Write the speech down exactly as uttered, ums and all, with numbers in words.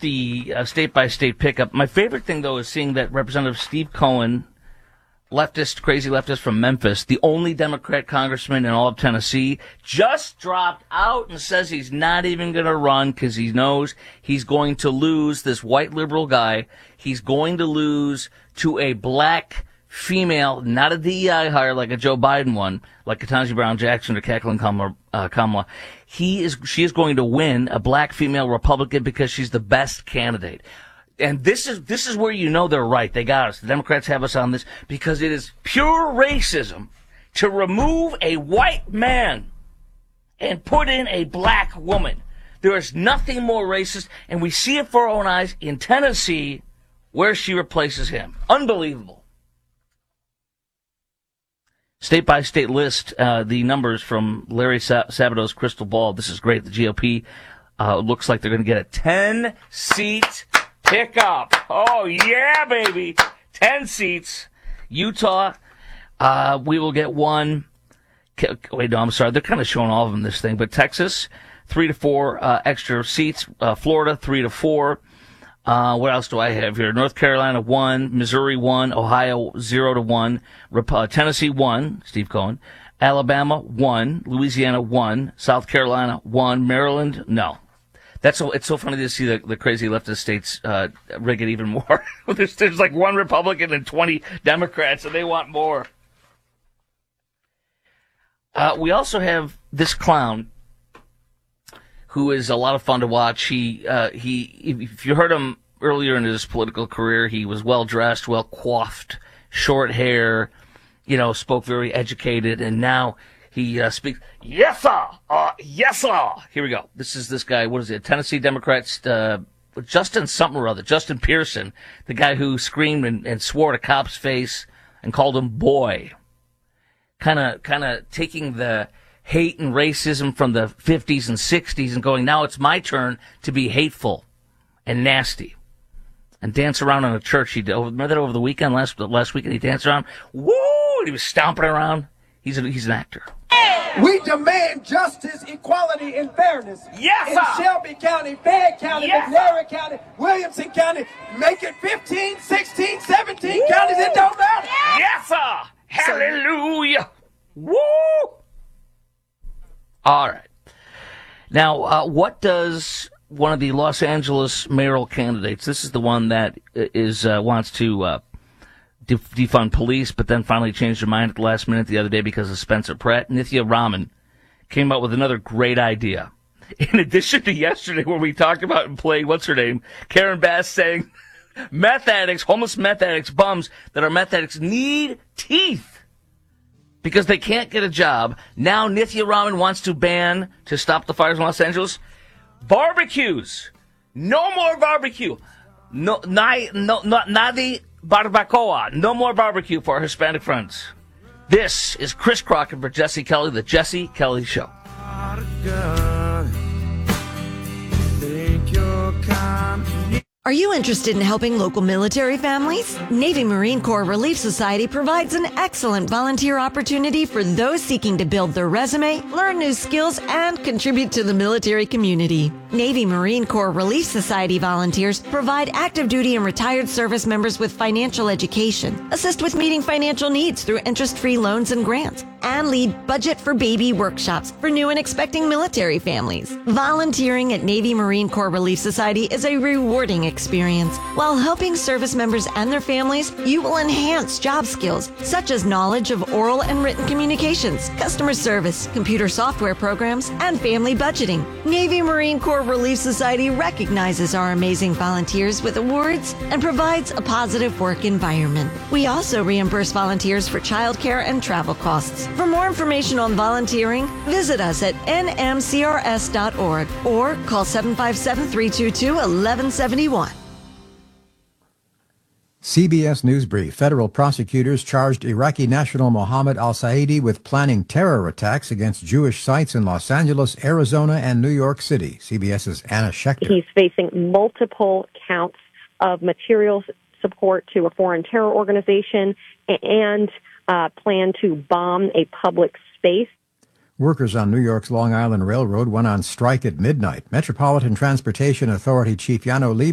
the uh, state-by-state pickup. My favorite thing, though, is seeing that Representative Steve Cohen, leftist, crazy leftist from Memphis, the only Democrat congressman in all of Tennessee, just dropped out and says he's not even going to run because he knows he's going to lose this white liberal guy. He's going to lose to a black female, not a D E I hire like a Joe Biden one, like Ketanji Brown Jackson or Kathleen Kamala. Uh, Kamala. He is, she is going to win a black female Republican because she's the best candidate. And this is, this is where you know they're right. They got us. The Democrats have us on this because it is pure racism to remove a white man and put in a black woman. There is nothing more racist, and we see it for our own eyes in Tennessee where she replaces him. Unbelievable. State-by-state list, uh, the numbers from Larry Sa- Sabato's crystal ball. This is great. The G O P uh, looks like they're going to get a ten-seat pickup. Oh, yeah, baby. ten seats. Utah, uh, we will get one. Wait, no, I'm sorry. They're kind of showing all of them this thing. But Texas, three to four uh, extra seats. Uh, Florida, three to four. Uh, what else do I have here? North Carolina, one. Missouri, one. Ohio, zero to one. Rep- uh, Tennessee, one. Steve Cohen. Alabama, one. Louisiana, one. South Carolina, one. Maryland, no. That's so, it's so funny to see the, the crazy leftist states, uh, rig it even more. there's, there's like one Republican and twenty Democrats, and they want more. Uh, we also have this clown, who is a lot of fun to watch. He, uh, he, if you heard him earlier in his political career, he was well dressed, well coiffed, short hair, you know, spoke very educated, and now he uh, speaks, yes sir, uh, yes sir. Here we go. This is this guy, what is it, Tennessee Democrats, uh, Justin something or other, Justin Pearson, the guy who screamed and, and swore at a cop's face and called him boy. Kind of, kind of taking the hate and racism from the fifties and sixties and going, now it's my turn to be hateful and nasty and dance around in a church. He did, remember that over the weekend, last last weekend, he danced around, woo, and he was stomping around. He's a, he's an actor. We demand justice, equality, and fairness. Yes, in sir. Shelby County, Fayette County, Yes, McNair County, Williamson County. Make it fifteen, sixteen, seventeen Woo. Counties. It don't matter. Yes, sir. Hallelujah. Woo. All right. Now, uh, what does one of the Los Angeles mayoral candidates, this is the one that is uh, wants to uh, def- defund police, but then finally changed her mind at the last minute the other day because of Spencer Pratt. Nithya Raman came up with another great idea. In addition to yesterday where we talked about and played, what's her name, Karen Bass saying meth addicts, homeless meth addicts, bums that are meth addicts need teeth because they can't get a job. Now Nithya Raman wants to ban, to stop the fires in Los Angeles, barbecues. No more barbecue. No, na, no, not nadi barbacoa. No more barbecue for our Hispanic friends. This is Chris Crockett for Jesse Kelly, the Jesse Kelly Show. Are you interested in helping local military families? Navy Marine Corps Relief Society provides an excellent volunteer opportunity for those seeking to build their resume, learn new skills, and contribute to the military community. Navy Marine Corps Relief Society volunteers provide active duty and retired service members with financial education, assist with meeting financial needs through interest-free loans and grants, and lead Budget for Baby workshops for new and expecting military families. Volunteering at Navy Marine Corps Relief Society is a rewarding experience. While helping service members and their families, you will enhance job skills such as knowledge of oral and written communications, customer service, computer software programs, and family budgeting. Navy Marine Corps Relief Society recognizes our amazing volunteers with awards and provides a positive work environment. We also reimburse volunteers for childcare and travel costs. For more information on volunteering, visit us at N M C R S dot org or call seven five seven, three two two, one one seven one. C B S News Brief. Federal prosecutors charged Iraqi national Mohammed al-Saidi with planning terror attacks against Jewish sites in Los Angeles, Arizona, and New York City. CBS's Anna Schechter. He's facing multiple counts of material support to a foreign terror organization and uh, plan to bomb a public space. Workers on New York's Long Island Railroad went on strike at midnight. Metropolitan Transportation Authority Chief Yano Lee